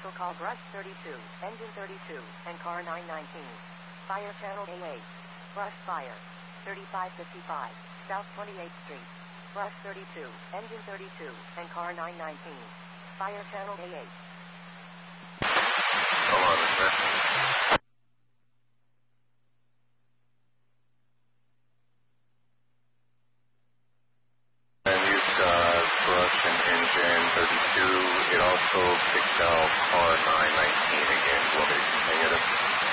Local call Brush 32, Engine 32, and Car 919. Fire Channel A8. Brush Fire. 3555, South 28th Street. Brush 32, Engine 32, and Car 919. Fire Channel A8. Hold on, sir. And you've got Brush and Engine 32. It also picked out Car 919 again. Do you want me to continue this?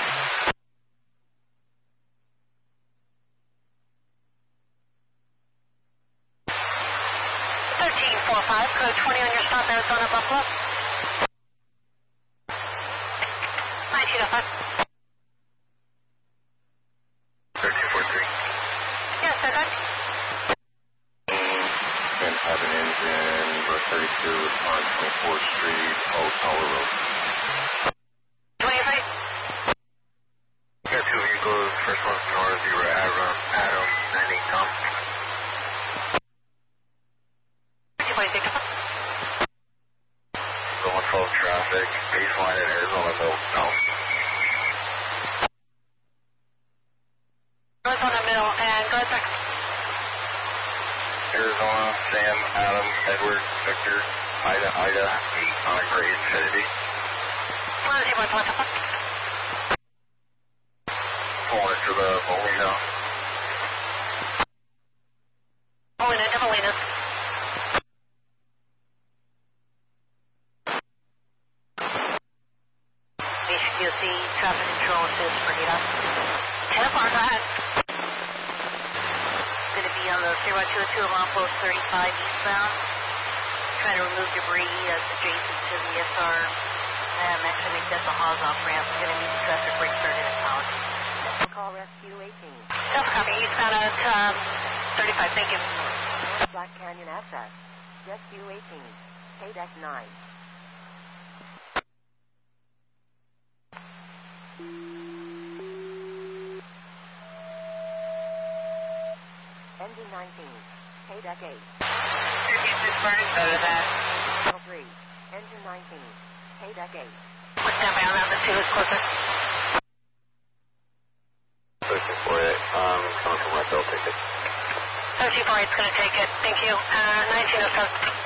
1345, code 20 on your stop, Arizona Buffalo. 1905. 1343. Yes, sir, good. And have an engine, Brush 32 on 24th Street, Old Tower Road. 23. Got two vehicles. First one's north, you were Adam 98 Tom. 246. Going 12 traffic, baseline in Arizona Mill South. Arizona Mill, and go ahead, sir. Arizona, Sam, Adam, Edward, Victor, Ida, 8 on a gray Infinity. Where is he, boy, Papa? Pulling into the Molina. Molina to Molina. HQC, traffic control assist for Nita. 10 bar, go ahead. Going to be on the 0202 of Post 35 eastbound. Trying to remove debris adjacent to the SR. And actually make that the Hawes off ramp. Going to need the traffic brake started at College. Local call Rescue 18. Self copy, eastbound at 35, thank you. Black Canyon SS. Rescue 18. KDEC 9. Engine 19. KDEC 8. Go to that. Channel 3. Engine 19. KDEC 8. We're standby on that, let's see who's closer. 1348, coming from Red Bell, take it. 1348's going to take it, thank you. 1907.